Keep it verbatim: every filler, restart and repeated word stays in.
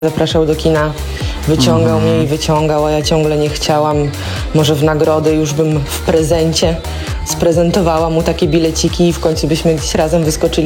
Zapraszał do kina, wyciągał mm. mnie i wyciągał, a ja ciągle nie chciałam. Może w nagrodę już bym w prezencie sprezentowała mu takie bileciki i w końcu byśmy gdzieś razem wyskoczyli